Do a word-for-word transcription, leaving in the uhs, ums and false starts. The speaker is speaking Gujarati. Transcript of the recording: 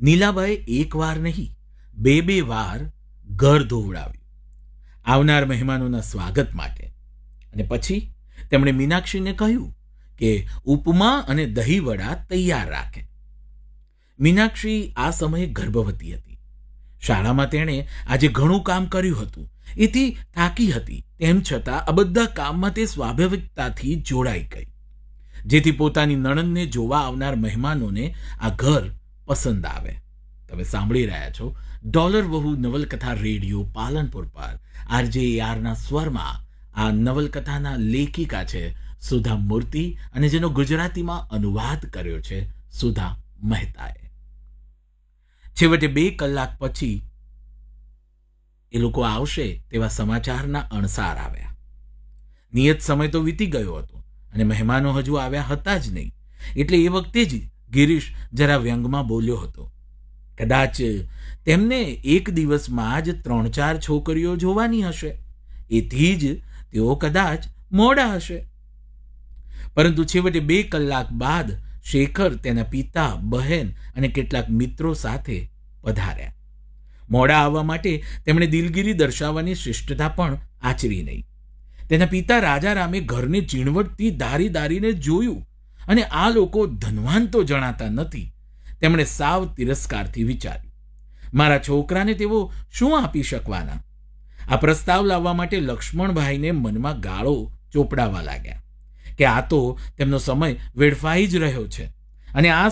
નીલાબાએ એક વાર નહીં, બે બે વાર ઘર ધોવડાવ્યું આવનાર મહેમાનોના સ્વાગત માટે. અને પછી તેમણે મીનાક્ષીને કહ્યું કે ઉપમા અને દહીંવડા તૈયાર રાખે. મીનાક્ષી આ સમયે ગર્ભવતી હતી. શાળામાં તેણે આજે ઘણું કામ કર્યું હતું. એથી થાકી હતી. તેમ છતાં આ બધા કામમાં તે સ્વાભાવિકતાથી જોડાઈ ગઈ, જેથી પોતાની નણંદને જોવા આવનાર મહેમાનોને આ ઘર પસંદ આવે. તમે સાંભળી રહ્યા છો ડોલર વહુ નવલકથા રેડિયો પાલનપુર પર આરજે યારના સ્વરમાં. આ નવલકથાના લેખિકા છે સુધા મૂર્તિ અને જેનો ગુજરાતીમાં અનુવાદ કર્યો છે સુધા મહેતાએ. છેવટે બે કલાક પછી એ લોકો આવશે તેવા સમાચારના અણસાર આવ્યા. નિયત સમય તો વીતી ગયો હતો અને મહેમાનો હજુ આવ્યા હતા જ નહીં. એટલે એ વખતે જ ગિરીશ જરા વ્યંગમાં બોલ્યો હતો, કદાચ તેમને એક દિવસમાં જ ત્રણ ચાર છોકરીઓ જોવાની હશે, એથી જ તેઓ કદાચ મોડા હશે. પરંતુ છેવટે બે કલાક બાદ શેખર તેના પિતા, બહેન અને કેટલાક મિત્રો સાથે પધાર્યા. મોડા આવવા માટે તેમણે દિલગીરી દર્શાવવાની શિષ્ટતા પણ આચરી નહીં. તેના પિતા રાજારામે ઘરને ઝીણવટથી દારી દારીને જોયું અને આ લોકો ધનવાન તો જણાતા નથી. તેમણે સાવ તિરસ્કારથી વિચાર્યું, મારા છોકરાને તેઓ શું આપી શકવાના? આ પ્રસ્તાવ લાવવા માટે લક્ષ્મણભાઈને મનમાં ગાળો ચોપડાવા લાગ્યા કે આ તો તેમનો સમય વેડફાઈ જ રહ્યો છે અને આ